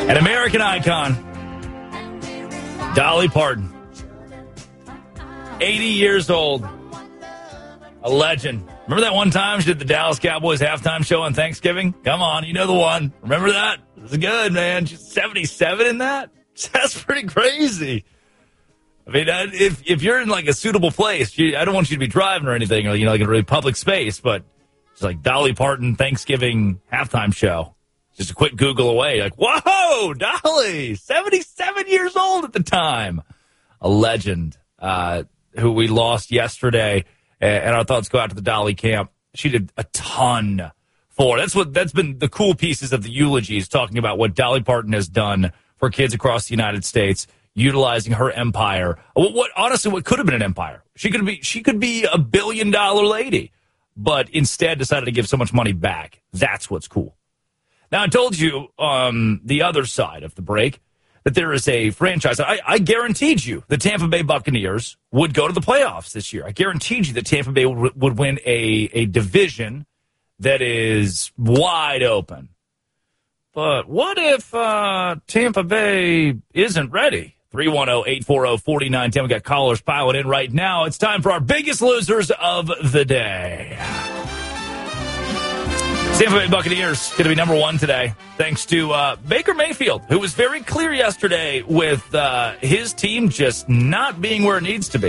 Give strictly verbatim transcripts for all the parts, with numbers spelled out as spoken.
An American icon, Dolly Parton. eighty years old. A legend. Remember that one time she did the Dallas Cowboys halftime show on Thanksgiving? Come on, you know the one. Remember that? It was good, man. She's seventy-seven in that? That's pretty crazy. I mean, if if you're in, like, a suitable place, you, I don't want you to be driving or anything, or, you know, like a really public space, but it's like Dolly Parton Thanksgiving halftime show. Just a quick Google away. Like, whoa, Dolly, seventy-seven years old at the time. A legend uh, who we lost yesterday. And our thoughts go out to the Dolly camp. She did a ton for. That's what that's been the cool pieces of the eulogies, talking about what Dolly Parton has done for kids across the United States, utilizing her empire. What, what honestly, what could have been an empire? She could be she could be a billion dollar lady, but instead decided to give so much money back. That's what's cool. Now, I told you on um, the other side of the break that there is a franchise. I, I guaranteed you the Tampa Bay Buccaneers would go to the playoffs this year. I guaranteed you that Tampa Bay would, would win a, a division that is wide open. But what if uh, Tampa Bay isn't ready? three one zero, eight four zero, four nine one zero. We got callers piling in right now. It's time for our biggest losers of the day. Tampa Bay Buccaneers going to be number one today, thanks to uh, Baker Mayfield, who was very clear yesterday with uh, his team just not being where it needs to be.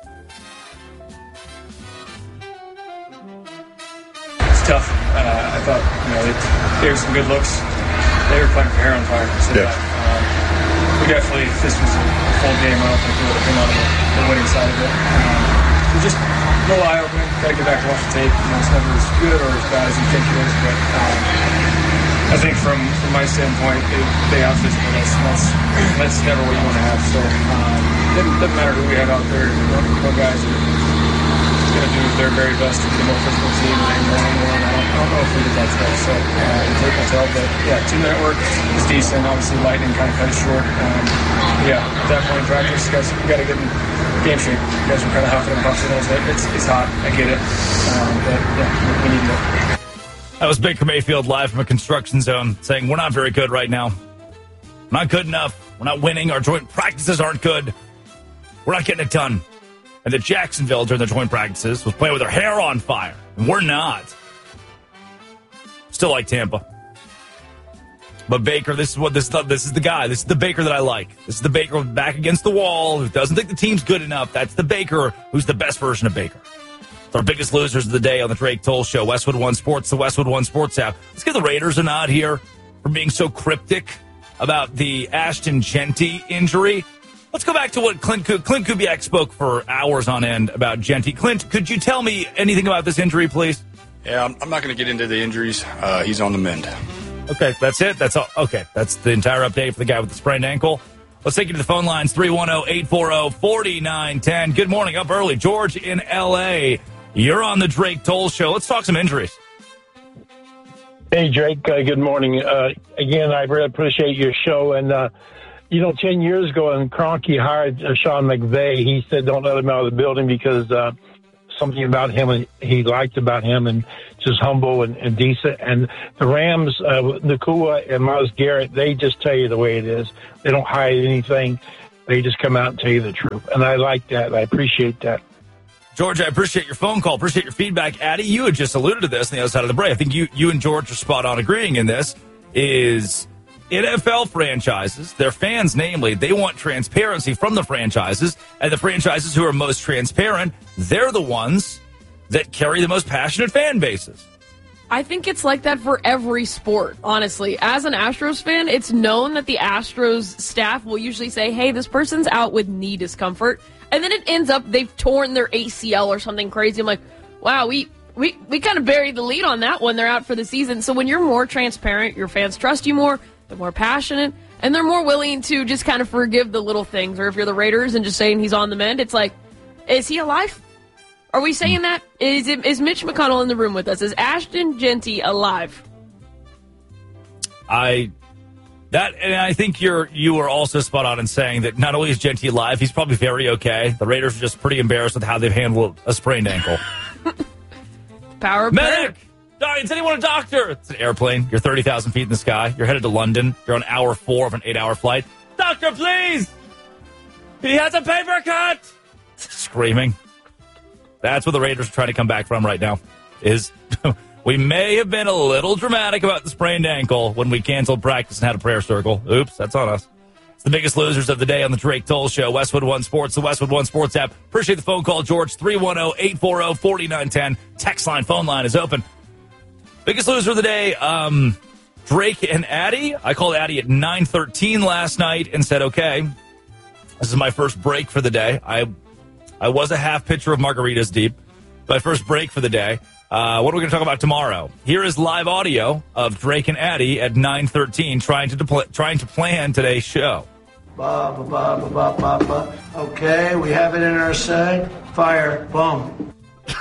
It's tough. Uh, I thought, you know, they gave some good looks. They were playing for hair on fire. So yeah. um, we definitely, if this was a full game, I don't think we would have come out of the, the winning side of it. Um, we just a little eye-opening. Got to get back to watch the tape. You know, it's never as good or as bad as you think it is, but um, I think from, from my standpoint, it, they out-physicaled us, and that's, that's never what you want to have. So um, it doesn't, doesn't matter who we have out there. You know, you know guys are going to do their very best to be a more physical team, and one on one. I don't, I don't know if we did that today, so uh, the tape will tell. But yeah, team network is decent. Obviously, Lightning kind of cut it short. Um, yeah, at that point in practice, guys, we got to get in game shape. You guys are kind of huffing and puffing. It's, it's hot. I get it. Um, but yeah, we need to. That was Baker Mayfield live from a construction zone saying, we're not very good right now. We're not good enough. We're not winning. Our joint practices aren't good. We're not getting it done. And that Jacksonville, during the joint practices, was playing with their hair on fire. And we're not. Still like Tampa. But Baker, this is what this this is the guy. This is the Baker that I like. This is the Baker back against the wall who doesn't think the team's good enough. That's the Baker who's the best version of Baker. It's our biggest losers of the day on the Drake Toll Show. Westwood One Sports, the Westwood One Sports app. Let's give the Raiders a nod here for being so cryptic about the Ashton Jeanty injury. Let's go back to what Clint, Clint Kubiak spoke for hours on end about Jeanty. Clint, could you tell me anything about this injury, please? Yeah, I'm, I'm not going to get into the injuries. Uh, he's on the mend. Okay, that's it. That's all. Okay, that's the entire update for the guy with the sprained ankle. Let's take you to the phone lines, three one zero, eight four zero, four nine one zero. Good morning, up early. George in L A. You're on the Drake Toll Show. Let's talk some injuries. Hey, Drake. Uh, good morning. Uh, again, I really appreciate your show. And, uh, you know, ten years ago when Kroenke hired uh, Sean McVay, he said don't let him out of the building because uh, something about him he liked about him and just humble and, and decent. And the Rams, uh, Nacua and Myles Garrett, they just tell you the way it is. They don't hide anything. They just come out and tell you the truth. And I like that. I appreciate that. George, I appreciate your phone call. Appreciate your feedback. Addie, you had just alluded to this on the other side of the break. I think you, you and George are spot on agreeing in this, is N F L franchises, their fans namely, they want transparency from the franchises, and the franchises who are most transparent, they're the ones that carry the most passionate fan bases. I think it's like that for every sport, honestly. As an Astros fan, it's known that the Astros staff will usually say, hey, this person's out with knee discomfort. And then it ends up they've torn their A C L or something crazy. I'm like, wow, we we, we kind of buried the lead on that one. They're out for the season. So when you're more transparent, your fans trust you more, they're more passionate, and they're more willing to just kind of forgive the little things. Or if you're the Raiders and just saying he's on the mend, it's like, is he alive? Are we saying that? Is it, is Mitch McConnell in the room with us? Is Ashton Jeanty alive? I that and I think you're you are also spot on in saying that not only is Jeanty alive, he's probably very okay. The Raiders are just pretty embarrassed with how they've handled a sprained ankle. Power medic, Does anyone a doctor? It's an airplane. You're thirty thousand feet in the sky. You're headed to London. You're on hour four of an eight-hour flight. Doctor, please! He has a paper cut! Screaming. That's what the Raiders are trying to come back from right now. Is we may have been a little dramatic about the sprained ankle when we canceled practice and had a prayer circle. Oops, that's on us. It's the biggest losers of the day on the Drake Toll Show. Westwood One Sports, the Westwood One Sports app. Appreciate the phone call, George. three one zero, eight four zero, four nine one zero. Text line, phone line is open. Biggest loser of the day, um, Drake and Addie. I called Addie at nine thirteen last night and said, okay, this is my first break for the day. I I was a half pitcher of margaritas deep. My first break for the day. Uh, what are we going to talk about tomorrow? Here is live audio of Drake and Addie at nine thirteen trying to depl- trying to plan today's show. Ba, ba, ba, ba, ba, ba, ba. Okay, we have it in our seg. Fire. Boom.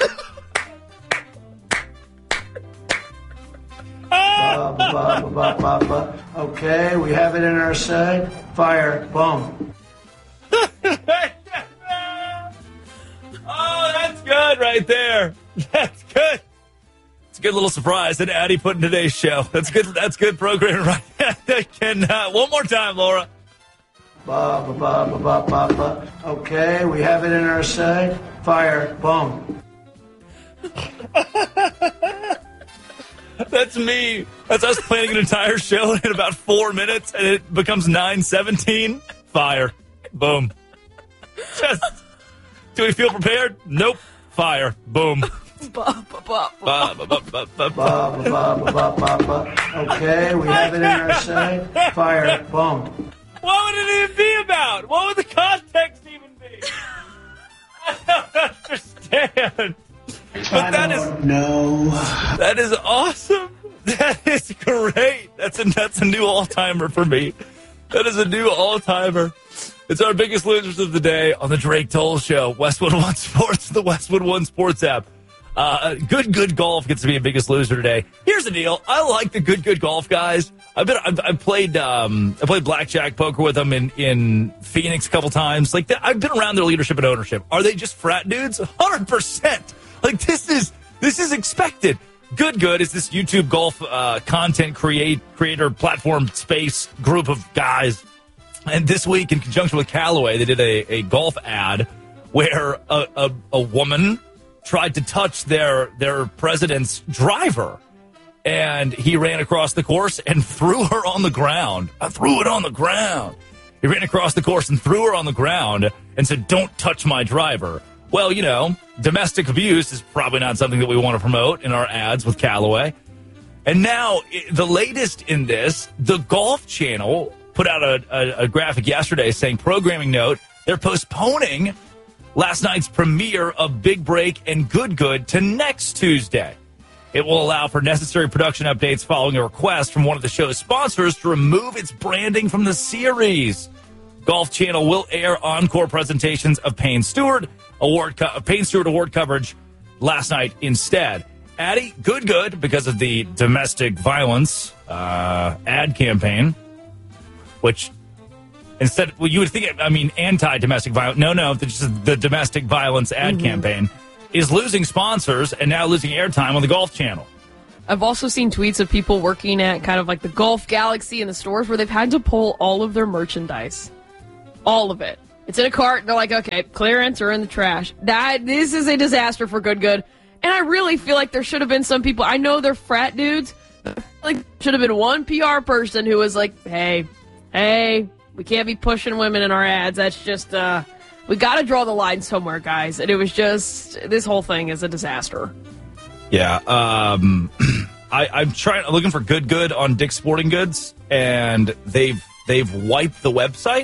Ba, ba, ba, ba, ba, ba. Okay, we have it in our seg. Fire. Boom. Oh, that's good right there. That's good. It's a good little surprise that Addie put in today's show. That's good. That's good programming right there. Can, uh, one more time, Laura. Ba, ba, ba, ba, ba, ba, ba. Okay, we have it in our seg. Fire. Boom. That's me. That's us planning an entire show in about four minutes, and it becomes nine seventeen. Fire. Boom. Just, do we feel prepared? Nope. Fire. Boom. Ba, ba, ba, Ba, ba, ba, ba, ba, Ba, ba, ba, ba, ba, ba. Okay, we have it in our seg. Fire. Boom. What would it even be about? What would the context even be? I don't understand. But I that don't is know. that is awesome. That is great. That's a that's a new all timer for me. That is a new all timer. It's our biggest losers of the day on the Drake Toll Show. Westwood One Sports, the Westwood One Sports app. Uh, good, good golf gets to be a biggest loser today. Here's the deal. I like the good, good golf guys. I've been, I've, I've played, um, I played blackjack poker with them in, in Phoenix a couple times. Like, I've been around their leadership and ownership. Are they just frat dudes? one hundred percent. Like, this is, this is expected. Good, good is this YouTube golf, uh, content create, creator platform space group of guys. And this week, in conjunction with Callaway, they did a, a golf ad where a, a, a woman tried to touch their their president's driver, and he ran across the course and threw her on the ground. I threw it on the ground. He ran across the course and threw her on the ground and said, "Don't touch my driver." Well, you know, domestic abuse is probably not something that we want to promote in our ads with Callaway. And now, the latest in this, the Golf Channel put out a, a, a graphic yesterday saying, programming note, they're postponing last night's premiere of Big Break and Good Good to next Tuesday. It will allow for necessary production updates following a request from one of the show's sponsors to remove its branding from the series. Golf Channel will air encore presentations of Payne Stewart Award co- Payne Stewart Award coverage last night instead. Addie, Good Good, because of the domestic violence uh, ad campaign, which instead, well, you would think, I mean, anti-domestic violence. No, no, just the domestic violence ad mm-hmm. campaign is losing sponsors and now losing airtime on the Golf Channel. I've also seen tweets of people working at kind of like the Golf Galaxy in the stores where they've had to pull all of their merchandise. All of it. It's in a cart. They're like, okay, clearance or in the trash. That This is a disaster for Good Good. And I really feel like there should have been some people. I know they're frat dudes. But I feel like there should have been one P R person who was like, hey, hey, we can't be pushing women in our ads. That's just, uh, we got to draw the line somewhere, guys. And it was just, this whole thing is a disaster. Yeah. Um, I, I'm trying, looking for Good Good on Dick's Sporting Goods, and they've, they've wiped the website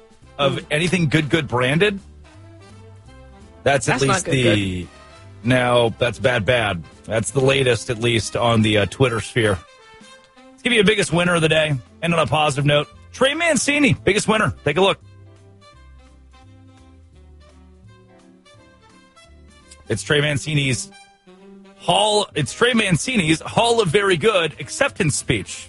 of mm. anything Good Good branded. That's at that's least good, the, good. No, that's bad, bad. That's the latest, at least, on the uh, Twitter sphere. Let's give you a biggest winner of the day. And on a positive note, Trey Mancini, biggest winner. Take a look. It's Trey Mancini's Hall. It's Trey Mancini's Hall of Very Good acceptance speech,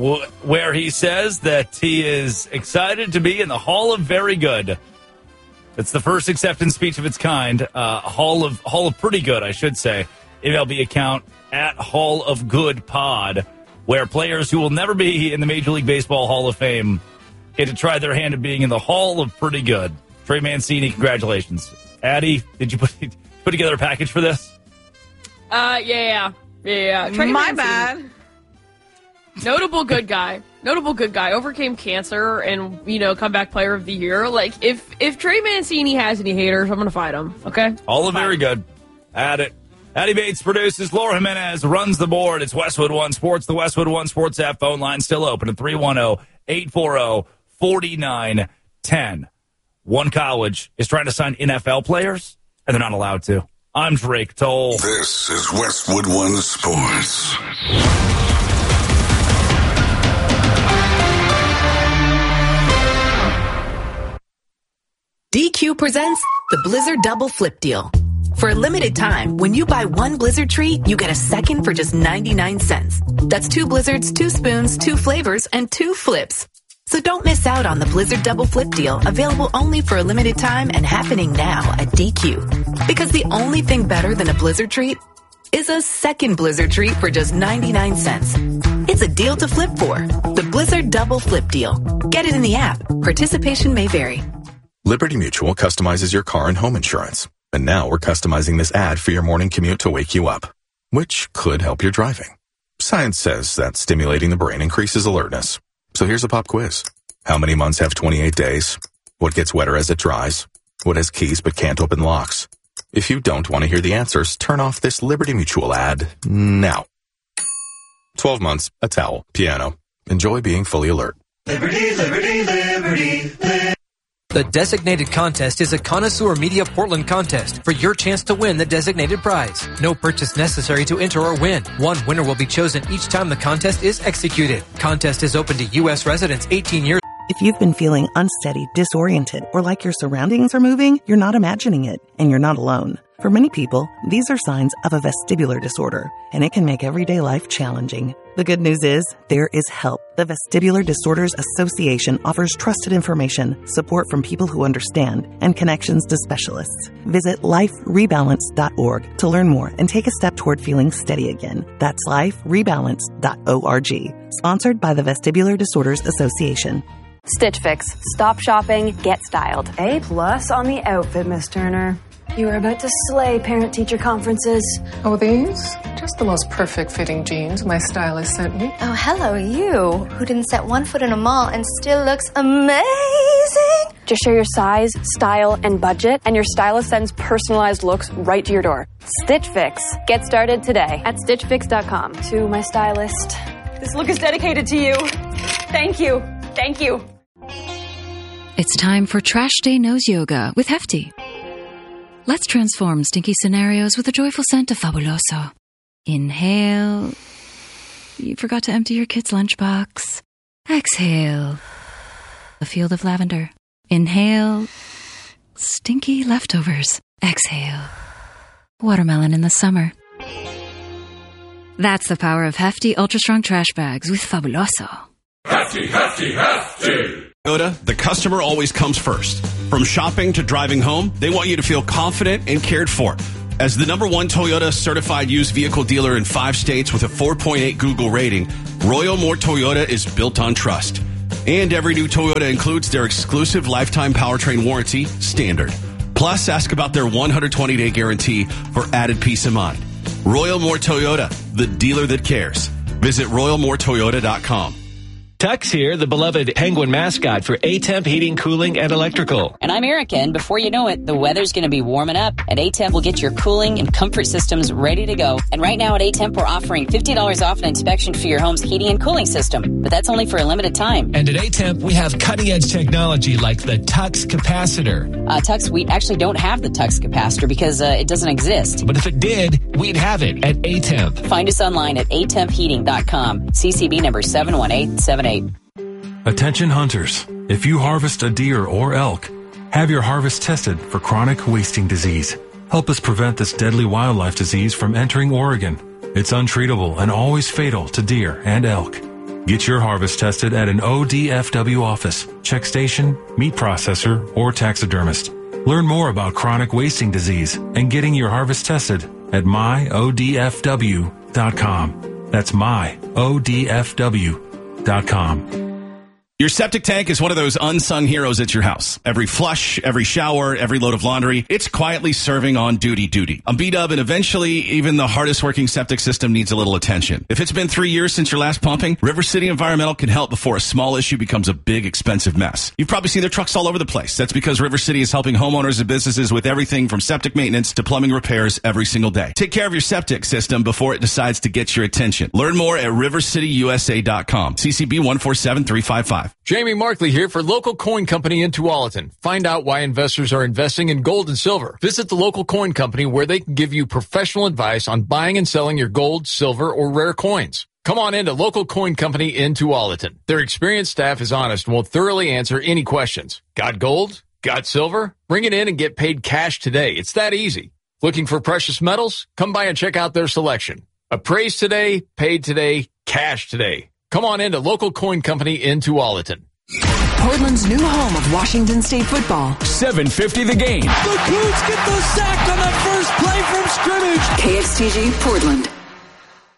where he says that he is excited to be in the Hall of Very Good. It's the first acceptance speech of its kind. Uh, Hall of Hall of Pretty Good, I should say. M L B account at Hall of Good Pod, where players who will never be in the Major League Baseball Hall of Fame get to try their hand at being in the Hall of Pretty Good. Trey Mancini, congratulations. Addie, did you put, put together a package for this? Uh, yeah, yeah, yeah. Trey My Mancini, bad. Notable good guy. Notable good guy. Overcame cancer and, you know, comeback player of the year. Like, if if Trey Mancini has any haters, I'm going to fight him, okay? All of very good. Add it. Addie Bates produces. Laura Jimenez runs the board. It's Westwood One Sports. The Westwood One Sports app phone line still open at three one zero, eight four zero, four nine one zero. One college is trying to sign N F L players, and they're not allowed to. I'm Drake Toll. This is Westwood One Sports. D Q presents the Blizzard Double Flip Deal. For a limited time, when you buy one Blizzard treat, you get a second for just ninety-nine cents. That's two Blizzards, two spoons, two flavors, and two flips. So don't miss out on the Blizzard Double Flip Deal, available only for a limited time and happening now at D Q. Because the only thing better than a Blizzard treat is a second Blizzard treat for just ninety-nine cents. It's a deal to flip for. The Blizzard Double Flip Deal. Get it in the app. Participation may vary. Liberty Mutual customizes your car and home insurance. And now we're customizing this ad for your morning commute to wake you up, which could help your driving. Science says that stimulating the brain increases alertness. So here's a pop quiz. How many months have twenty-eight days? What gets wetter as it dries? What has keys but can't open locks? If you don't want to hear the answers, turn off this Liberty Mutual ad now. twelve months, a towel, piano. Enjoy being fully alert. Liberty, liberty, liberty, liberty. The designated contest is a Connoisseur Media Portland contest for your chance to win the designated prize. No purchase necessary to enter or win. One winner will be chosen each time the contest is executed. Contest is open to U S residents eighteen years. If you've been feeling unsteady, disoriented, or like your surroundings are moving, you're not imagining it, and you're not alone. For many people, these are signs of a vestibular disorder, and it can make everyday life challenging. The good news is, there is help. The Vestibular Disorders Association offers trusted information, support from people who understand, and connections to specialists. Visit life rebalance dot org to learn more and take a step toward feeling steady again. That's life rebalance dot org. Sponsored by the Vestibular Disorders Association. Stitch Fix. Stop shopping, get styled. A plus on the outfit, Miss Turner. You are about to slay parent-teacher conferences. Oh, these? Just the most perfect fitting jeans my stylist sent me. Oh, hello, you, who didn't set one foot in a mall and still looks amazing. Just share your size, style, and budget, and your stylist sends personalized looks right to your door. Stitch Fix. Get started today at stitch fix dot com. To my stylist, this look is dedicated to you. Thank you. Thank you. It's time for Trash Day Nose Yoga with Hefty. Let's transform stinky scenarios with a joyful scent of Fabuloso. Inhale. You forgot to empty your kid's lunchbox. Exhale. A field of lavender. Inhale. Stinky leftovers. Exhale. Watermelon in the summer. That's the power of Hefty Ultra Strong Trash Bags with Fabuloso. Hefty, hefty, hefty! Toyota, the customer always comes first. From shopping to driving home, they want you to feel confident and cared for. As the number one Toyota certified used vehicle dealer in five states with a four point eight Google rating, Royal Moore Toyota is built on trust. And every new Toyota includes their exclusive lifetime powertrain warranty, Standard. Plus, ask about their one hundred twenty day guarantee for added peace of mind. Royal Moore Toyota, the dealer that cares. Visit royal moore toyota dot com. Tux here, the beloved Penguin mascot for A-Temp Heating, Cooling, and Electrical. And I'm Erica, and before you know it, the weather's going to be warming up, and A-Temp will get your cooling and comfort systems ready to go. And right now at A-Temp, we're offering fifty dollars off an inspection for your home's heating and cooling system. But that's only for a limited time. And at A-Temp, we have cutting-edge technology like the Tux Capacitor. Uh, Tux, we actually don't have the Tux Capacitor because uh, it doesn't exist. But if it did, we'd have it at A-Temp. Find us online at a temp heating dot com. C C B number seven one eight seven eight. Attention hunters, if you harvest a deer or elk, have your harvest tested for chronic wasting disease. Help us prevent this deadly wildlife disease from entering Oregon. It's untreatable and always fatal to deer and elk. Get your harvest tested at an O D F W office, check station, meat processor, or taxidermist. Learn more about chronic wasting disease and getting your harvest tested at my o d f w dot com. That's my o d f w dot com. Your septic tank is one of those unsung heroes at your house. Every flush, every shower, every load of laundry, it's quietly serving on duty duty. I'm B-Dub, and eventually even the hardest working septic system needs a little attention. If it's been three years since your last pumping, River City Environmental can help before a small issue becomes a big, expensive mess. You've probably seen their trucks all over the place. That's because River City is helping homeowners and businesses with everything from septic maintenance to plumbing repairs every single day. Take care of your septic system before it decides to get your attention. Learn more at river city u s a dot com. C C B one four seven three five five. Jamie Markley here for Local Coin Company in Tualatin. Find out why investors are investing in gold and silver. Visit the local coin company where they can give you professional advice on buying and selling your gold, silver, or rare coins. Come on in to Local Coin Company in Tualatin. Their experienced staff is honest and will thoroughly answer any questions. Got gold? Got silver? Bring it in and get paid cash today. It's that easy. Looking for precious metals? Come by and check out their selection. Appraised today, paid today, cash today. Come on in to Local Coin Company in Tualatin. Portland's new home of Washington State football. seven fifty the game. The Cougs get the sack on that first play from scrimmage. K X T G Portland.